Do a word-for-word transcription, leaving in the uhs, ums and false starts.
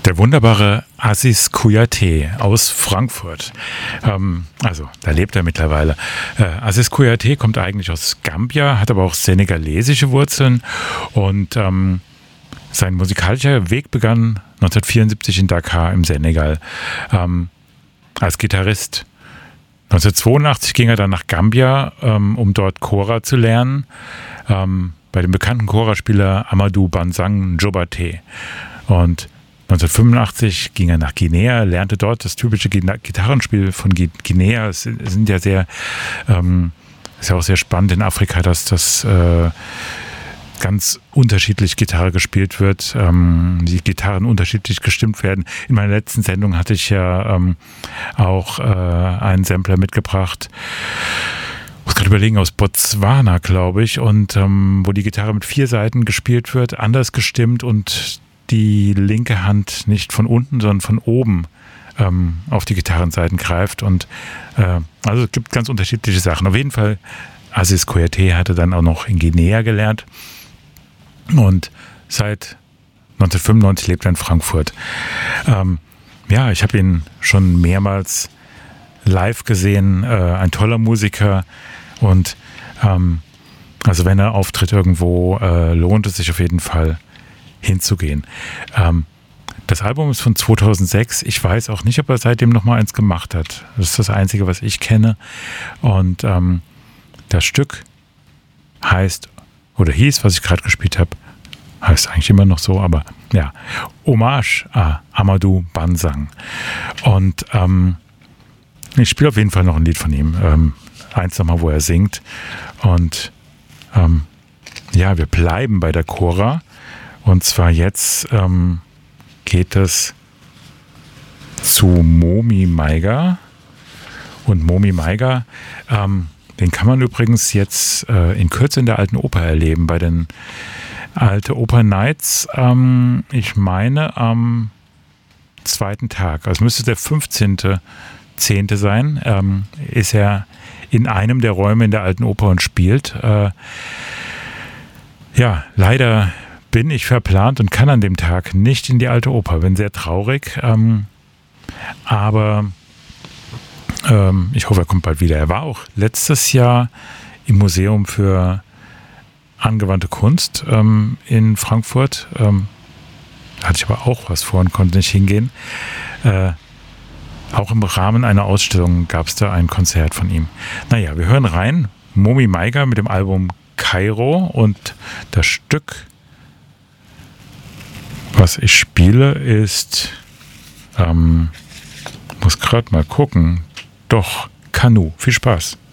Der wunderbare Aziz Kouyaté aus Frankfurt. Ähm, also, da lebt er mittlerweile. Äh, Aziz Kouyaté kommt eigentlich aus Gambia, hat aber auch senegalesische Wurzeln und ähm, sein musikalischer Weg begann neunzehnhundertvierundsiebzig in Dakar im Senegal ähm, als Gitarrist. neunzehnhundertzweiundachtzig ging er dann nach Gambia, ähm, um dort Kora zu lernen, ähm, bei dem bekannten Kora-Spieler Amadou Bansang Djobaté. Und neunzehnhundertfünfundachtzig ging er nach Guinea, lernte dort das typische Gitarrenspiel von Guinea. Es sind ja sehr, ähm, ist ja auch sehr spannend in Afrika, dass das äh, ganz unterschiedlich Gitarre gespielt wird, ähm, die Gitarren unterschiedlich gestimmt werden. In meiner letzten Sendung hatte ich ja ähm, auch äh, einen Sampler mitgebracht. Ich muss gerade überlegen, aus Botswana, glaube ich, und ähm, wo die Gitarre mit vier Saiten gespielt wird, anders gestimmt und die linke Hand nicht von unten, sondern von oben ähm, auf die Gitarrenseiten greift. Und äh, also es gibt ganz unterschiedliche Sachen. Auf jeden Fall, Aziz Kouyaté hatte dann auch noch in Guinea gelernt und seit neunzehnhundertfünfundneunzig lebt er in Frankfurt. Ähm, ja, ich habe ihn schon mehrmals live gesehen, äh, ein toller Musiker und ähm, also wenn er auftritt irgendwo, äh, lohnt es sich auf jeden Fall hinzugehen. Ähm, das Album ist von zweitausendsechs. Ich weiß auch nicht, ob er seitdem noch mal eins gemacht hat. Das ist das Einzige, was ich kenne. Und ähm, das Stück heißt, oder hieß, was ich gerade gespielt habe, heißt eigentlich immer noch so, aber ja, Hommage à Amadou Bansang. Und ähm, ich spiele auf jeden Fall noch ein Lied von ihm. Ähm, eins nochmal, wo er singt. Und ähm, ja, wir bleiben bei der Kora. Und zwar jetzt ähm, geht es zu Momi Maiga. Und Momi Maiga, ähm, den kann man übrigens jetzt äh, in Kürze in der Alten Oper erleben, bei den Alte Oper Nights. Ähm, ich meine am zweiten Tag, also müsste der fünfzehnte zehnte sein, ähm, ist er in einem der Räume in der Alten Oper und spielt. Äh, ja, leider bin ich verplant und kann an dem Tag nicht in die Alte Oper. Bin sehr traurig, ähm, aber ähm, ich hoffe, er kommt bald wieder. Er war auch letztes Jahr im Museum für angewandte Kunst ähm, in Frankfurt. Ähm, da hatte ich aber auch was vor und konnte nicht hingehen. Äh, auch im Rahmen einer Ausstellung gab es da ein Konzert von ihm. Naja, wir hören rein. Momi Maiga mit dem Album Kairo und das Stück, was ich spiele, ist, ähm, muss gerade mal gucken, doch, Kanu. Viel Spaß.